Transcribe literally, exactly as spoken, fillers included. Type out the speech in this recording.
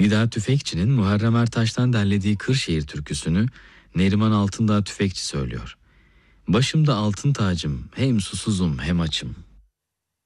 Nida Tüfekçi'nin Muharrem Ertaş'tan derlediği Kırşehir türküsünü Neriman Altındağ Tüfekçi söylüyor. Başımda altın tacım, hem susuzum hem açım.